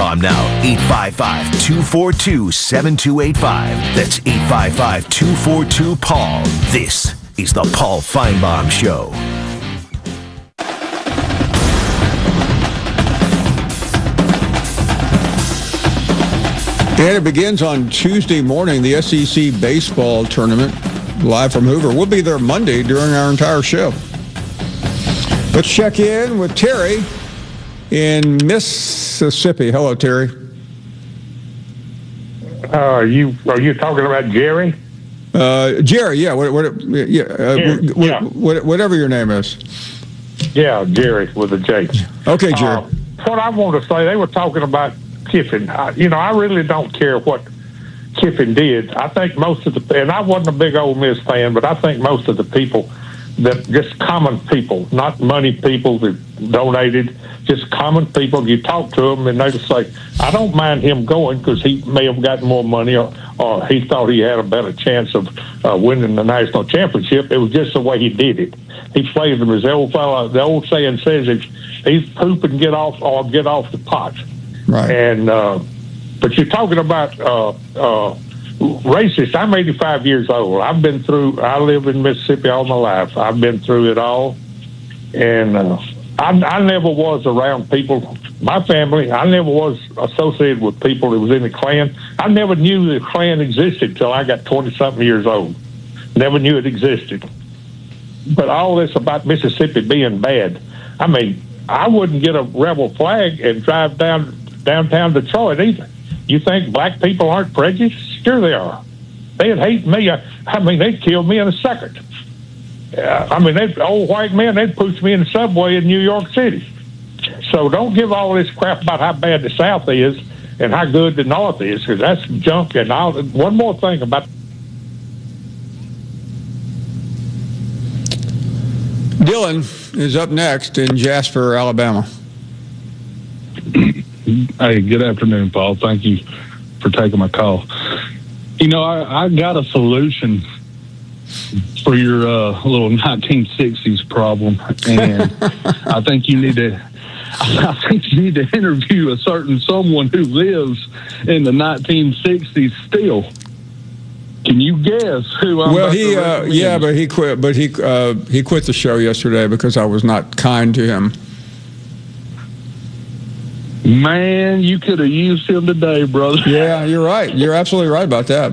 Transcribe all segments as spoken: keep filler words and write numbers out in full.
Feinbaum now. eight five five, two four two, seven two eight five. That's eight five five, two four two, Paul. This is the Paul Feinbaum Show. And it begins on Tuesday morning, the S E C baseball tournament, live from Hoover. We'll be there Monday during our entire show. Let's check in with Terry in Mississippi. Hello, Terry. Uh, are you are you talking about Jerry? Uh, Jerry, yeah, what, what, yeah, uh, Jerry, what, yeah. What, whatever your name is. Yeah, Jerry with a J. Okay, Jerry. Uh, what I want to say, they were talking about Kiffin. I, you know, I really don't care what Kiffin did. I think most of the, and I wasn't a big Ole Miss fan, but I think most of the people, that just common people, not money people that donated, just common people, you talk to them and they just say, I don't mind him going because he may have gotten more money or, or he thought he had a better chance of uh, winning the national championship. It was just the way he did it. He played them, as the old fella, the old saying says, if he's poop and get off or get off the pot. Right. And uh, but you're talking about uh, uh, racist. I'm eighty-five years old. I've been through. I live in Mississippi all my life. I've been through it all, and uh, I, I never was around people. My family. I never was associated with people that was in the Klan. I never knew the Klan existed till I got twenty something years old. Never knew it existed. But all this about Mississippi being bad. I mean, I wouldn't get a rebel flag and drive down. downtown Detroit either. You think black people aren't prejudiced? Sure they are. They'd hate me. I, I mean, they'd kill me in a second. Uh, I mean, they old white men, they'd push me in the subway in New York City. So don't give all this crap about how bad the South is and how good the North is, because that's junk. And I'll, one more thing about... Dylan is up next in Jasper, Alabama. Hey, good afternoon, Paul. Thank you for taking my call. You know, I, I got a solution for your uh, little nineteen sixties problem, and I think you need to. I think you need to interview a certain someone who lives in the nineteen sixties still. Can you guess who I'm well, about he, to uh, recommend? yeah, but he quit. But he, uh, he quit the show yesterday because I was not kind to him. Man, you could have used him today, brother. Yeah, you're right. You're absolutely right about that.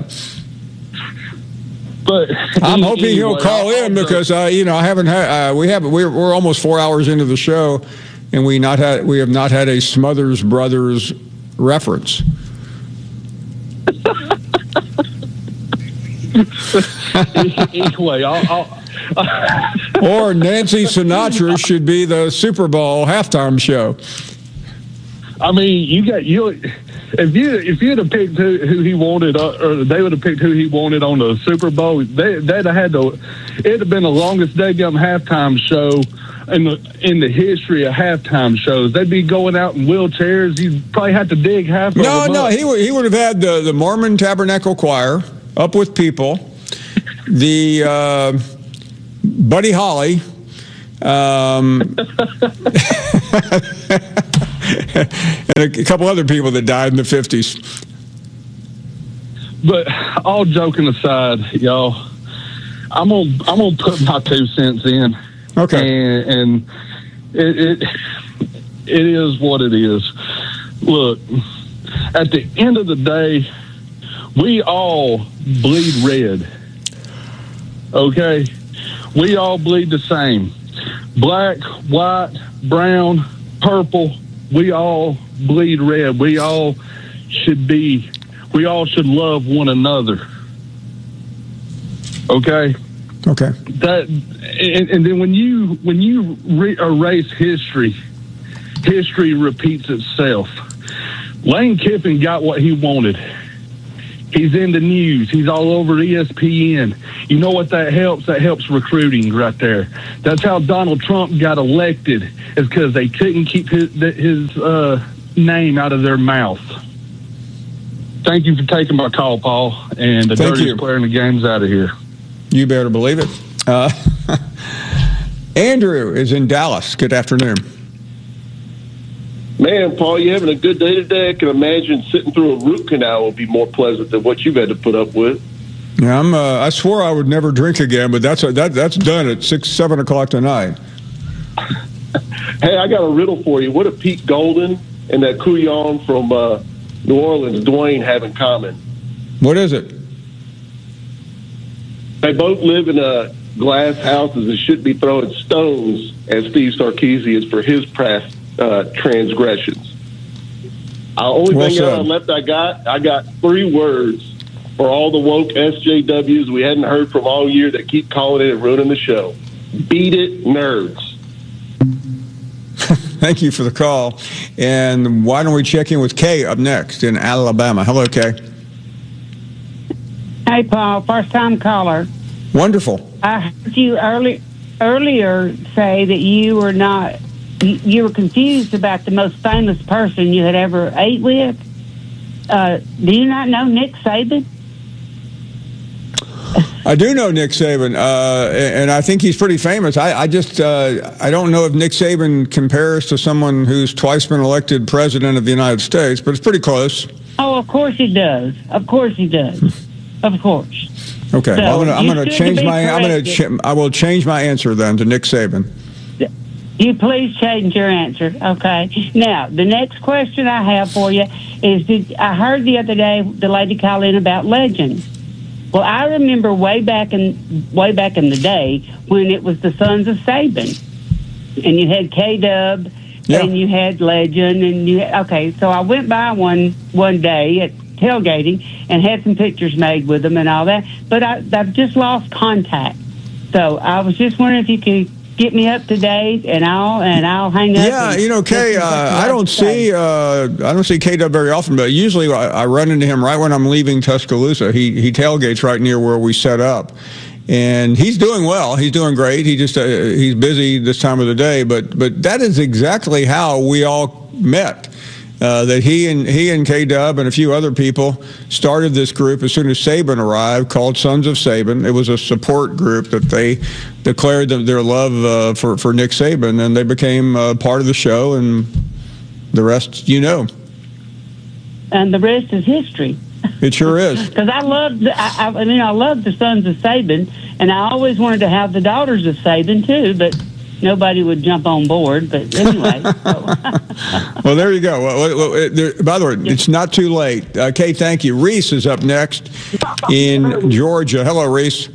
But I'm hoping anyway, he'll call I'll, in because uh, you know I haven't had uh, we have we're we're almost four hours into the show, and we not had we have not had a Smothers Brothers reference. Anyway, I'll, I'll or Nancy Sinatra should be the Super Bowl halftime show. I mean, you got you. If you if you'd have picked who, who he wanted, uh, or they would have picked who he wanted on the Super Bowl, they they'd have had to. It'd have been the longest daggum halftime show in the in the history of halftime shows. They'd be going out in wheelchairs. You'd probably have to dig half. No, of them no, up. he would he would have had the the Mormon Tabernacle Choir up with people, the uh, Buddy Holly. Um, and a couple other people that died in the fifties. But all joking aside, y'all, I'm gonna I'm gonna put my two cents in. Okay. And, and it, it it is what it is. Look, at the end of the day, we all bleed red. Okay, we all bleed the same. Black, white, brown, purple. We all bleed red. We all should be, we all should love one another. Okay? Okay. That, and, and then when you, when you re- erase history, history repeats itself. Lane Kiffin got what he wanted. He's in the news. He's all over E S P N. You know what that helps? That helps recruiting right there. That's how Donald Trump got elected, is because they couldn't keep his, his uh, name out of their mouth. Thank you for taking my call, Paul. And the Thank dirtiest you. player in the game's out of here. You better believe it. Uh, Andrew is in Dallas. Good afternoon. Man, Paul, you having a good day today? I can imagine sitting through a root canal would be more pleasant than what you've had to put up with. Yeah, I'm. Uh, I swore I would never drink again, but that's a, that that's done at six, seven o'clock tonight. Hey, I got a riddle for you. What do Pete Golden and that Couillon from uh, New Orleans, Dwayne, have in common? What is it? They both live in uh, glass houses and should be throwing stones at Steve Sarkisian for his past uh, transgressions. The only Well thing said. else left I got, I got three words for all the woke S J Ws we hadn't heard from all year that keep calling it and ruining the show. Beat it, nerds. Thank you for the call. And why don't we check in with Kay up next in Alabama? Hello, Kay. Hey, Paul, first time caller. Wonderful. I heard you early, earlier say that you were not, you, you were confused about the most famous person you had ever ate with. Uh, do you not know Nick Saban? I do know Nick Saban, uh, and I think he's pretty famous. I, I just uh, I don't know if Nick Saban compares to someone who's twice been elected president of the United States, but it's pretty close. Oh, of course he does. Of course he does. Of course. Okay, So, well, I'm gonna, I'm you gonna should change be my I'm gonna corrected. ch- I will change my answer then to Nick Saban. You please change your answer, okay? Now, the next question I have for you is, did, I heard the other day the lady call in about legends. Well, I remember way back in way back in the day when it was the Sons of Saban, and you had K-Dub, Yeah. and you had Legend, and you okay. So I went by one one day at tailgating and had some pictures made with them and all that, but I, I've just lost contact. So I was just wondering if you could get me up to date, and I'll and I'll hang up. Yeah, and you know, Kay, listen to uh, what you I have don't to say. see uh, I don't see K-Dub very often, but usually I, I run into him right when I'm leaving Tuscaloosa. He he tailgates right near where we set up, and he's doing well. He's doing great. He just uh, he's busy this time of the day, but but that is exactly how we all met. Uh, that he and he and K-Dub and a few other people started this group as soon as Saban arrived, called Sons of Saban. It was a support group that they declared their love uh, for for Nick Saban, and they became uh, part of the show. And the rest, you know, And the rest is history. it sure is. Because I love, the, I, I mean, I love the Sons of Saban, and I always wanted to have the daughters of Saban too, but nobody would jump on board. But anyway. so. Well, there you go. Well, well, well, there, by the way, it's not too late. Uh, Kay, thank you. Reese is up next in Georgia. Hello, Reese.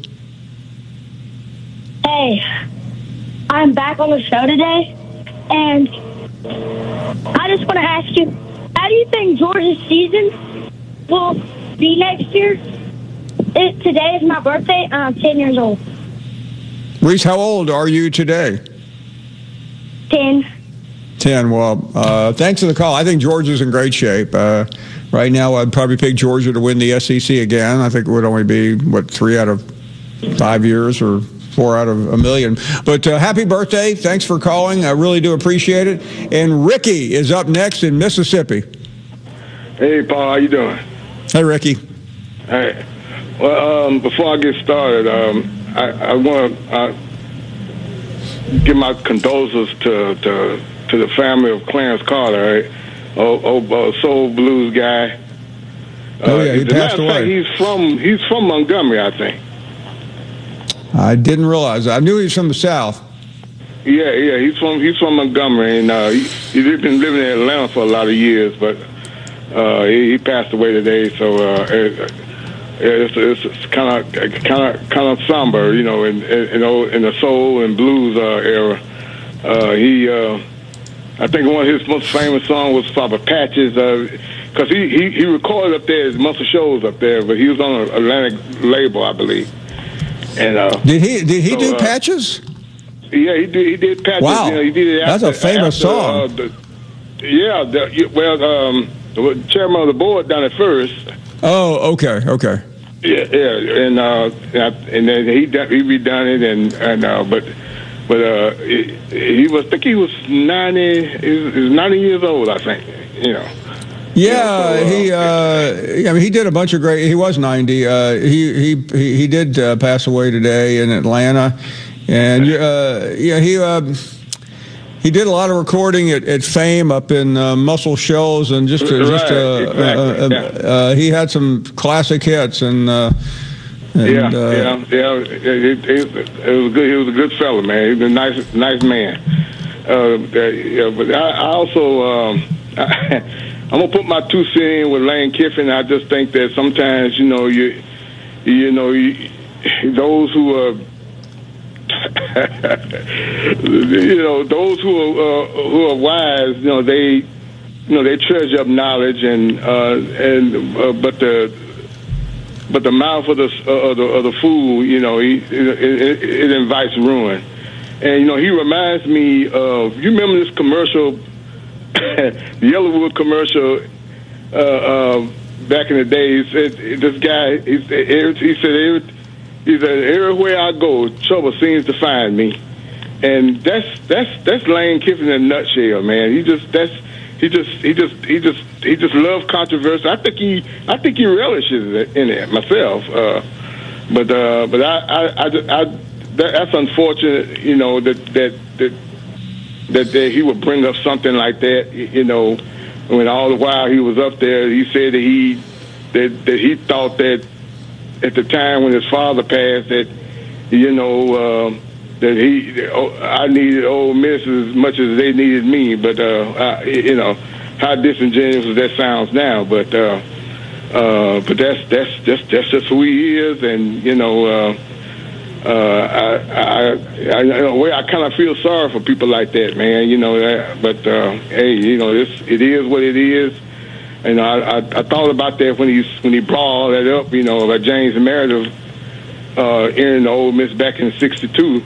Hey, I'm back on the show today, and I just want to ask you, how do you think Georgia's season will be next year? It, today is my birthday, and I'm ten years old. Reese, how old are you today? ten. ten. Well, uh, thanks for the call. I think Georgia's in great shape. Uh, right now, I'd probably pick Georgia to win the S E C again. I think it would only be, what, three out of five years or four out of a million. But uh, happy birthday. Thanks for calling. I really do appreciate it. And Ricky is up next in Mississippi. Hey, Paul, how you doing? Hey, Ricky. Hey. Well, um, before I get started, um, I, I want to uh, give my condolences to, to to the family of Clarence Carter, right? Old, old uh, soul blues guy. Oh, yeah, he as a passed matter of fact, away. He's from he's from Montgomery, I think. I didn't realize. I knew he was from the South. Yeah, yeah, he's from he's from Montgomery, and uh, he, he's been living in Atlanta for a lot of years, but uh, he, he passed away today. So uh, it, it's it's kind of kind of kind of somber, you know, in in, in, old, in the soul and blues uh, era. Uh, he, uh, I think one of his most famous songs was for Patches, because uh, he, he he recorded up there, his muscle shows up there, but he was on an Atlantic label, I believe. And uh, Did he did he so, do uh, Patches? Yeah, he did. He did Patches. Wow. You know, he did it That's after, a famous after, song. Uh, the, yeah. The, well, um, the chairman of the board done it first. Oh, okay, okay. Yeah, yeah, and uh, and then he done, he redone it, and and uh, but but uh, he, he was I think he was ninety. He was, he was ninety years old, I think. You know. Yeah, Yeah, so, uh, he. Uh, I mean, he did a bunch of great. He was ninety. Uh, he he he he did uh, pass away today in Atlanta, and uh, yeah, he uh, He did a lot of recording at, at Fame up in uh, Muscle Shoals, and just, uh, Right, just uh, exactly, uh, yeah. uh, he had some classic hits, and, uh, and yeah, uh, yeah, yeah. It, it, it was good. He was a good fella, man. He was a nice, nice man. Uh, yeah, but I, I also, um, I, I'm gonna put my two cents in with Lane Kiffin. I just think that sometimes, you know, you, you know, you, those who are. you know, those who are uh, who are wise, you know, they, you know, they treasure up knowledge, and uh, and uh, but the but the mouth of the uh, of the, of the fool, you know, he, it, it, it invites ruin. And you know, he reminds me of, you remember this commercial, the Yellowwood commercial uh, uh, back in the days. It, this guy, he, he said. He said, everywhere I go, trouble seems to find me. And that's that's that's Lane Kiffin in a nutshell, man. He just that's he just he just he just he just loves controversy. I think he I think he relishes in it myself. Uh, but uh, but I I, I, I that, that's unfortunate, you know, that that that that, that he would bring up something like that, you know, when all the while he was up there, he said that he that that he thought that at the time when his father passed, that, you know, um, that he, I needed Ole Miss as much as they needed me. But, uh, I, you know, how disingenuous that sounds now. But, uh, uh, but that's that's just that's just who he is, and you know, uh, uh, I, I, I, in a way, I kind of feel sorry for people like that, man. You know, that, but uh, hey, you know, this it is what it is. And I, I, I thought about that when he when he brought all that up, you know, about James Meredith uh, entering the Ole Miss back in sixty-two,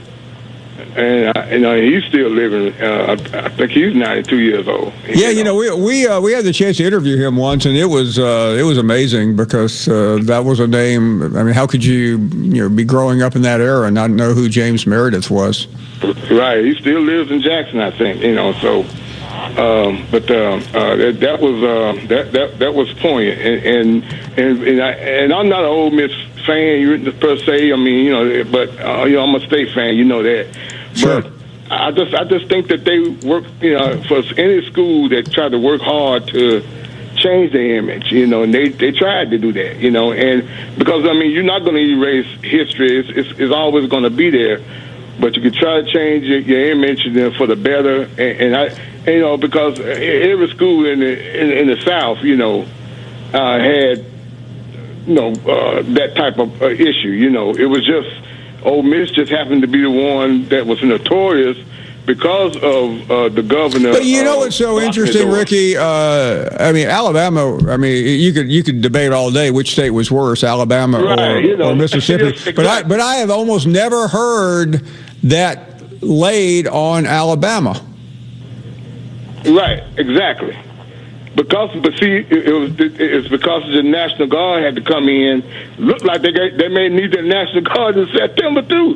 and I, you know, he's still living. Uh, I, I think he's ninety-two years old. Yeah, you know, we we uh, we had the chance to interview him once, and it was uh, it was amazing because uh, that was a name. I mean, how could you you know be growing up in that era and not know who James Meredith was? Right, he still lives in Jackson, I think. You know, so. Um, but uh, uh, that, that was uh, that, that that was poignant, and and and, and, I, and I'm not an Ole Miss fan per se. I mean, you know, but uh, you know, I'm a State fan. You know that. Sure. But I just I just think that they work. You know, for any school that tried to work hard to change the image, you know, and they they tried to do that. You know, and because I mean, you're not going to erase history. It's, it's, it's always going to be there. But you can try to change your, your image for the better, and, and I, and, you know, because every school in the in, in the South, you know, uh, had, you know, uh, that type of uh, issue. You know, it was just Ole Miss just happened to be the one that was notorious because of uh, the governor. But you know uh, what's so interesting, Ricky? Uh, I mean, Alabama. I mean, you could you could debate all day which state was worse, Alabama right, or, you know, or Mississippi. exactly. But I but I have almost never heard that laid on Alabama. Right, exactly. Because, but see, it, it was it's because the National Guard had to come in. Looked like they got, they may need the National Guard in September too.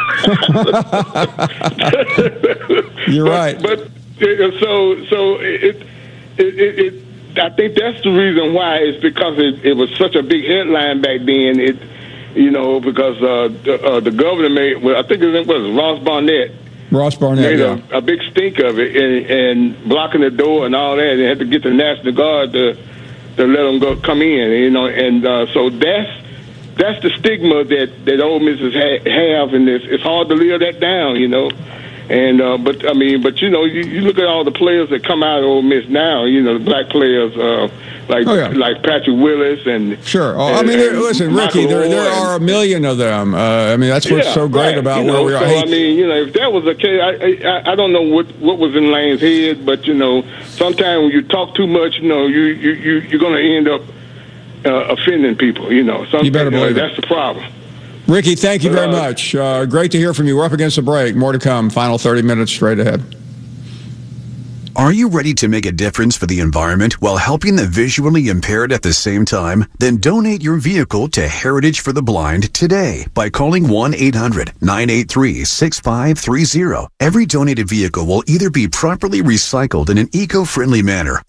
You're right. But, but so so it, it it it I think that's the reason why. It's because it, it was such a big headline back then. It. You know, because uh, the, uh, the governor made, well, I think it was Ross Barnett. Ross Barnett, made yeah. a, a big stink of it and, and blocking the door and all that. They had to get the National Guard to to let them go come in, you know. And uh, so that's that's the stigma that that Ole Miss ha- have, and it's, it's hard to live that down, you know. And uh, but I mean, but you know, you, you look at all the players that come out of Ole Miss now. You know, the black players. Uh, Like oh, yeah. like Patrick Willis and sure. Oh, and, I mean, there, listen, Ricky, there Moore there are a million of them. Uh, I mean, that's what's yeah, so great right. about you where know, we are. So, Hey, I mean, you know, if that was the case, I, I I don't know what what was in Lane's head, but you know, sometimes when you talk too much, you know, you you you you're going to end up uh, offending people. You know, sometimes you better believe that's it. the problem. Ricky, thank you But, very uh, much. Uh, great to hear from you. We're up against the break. More to come. Final thirty minutes straight ahead. Are you ready to make a difference for the environment while helping the visually impaired at the same time? Then donate your vehicle to Heritage for the Blind today by calling one eight hundred nine eight three six five three zero. Every donated vehicle will either be properly recycled in an eco-friendly manner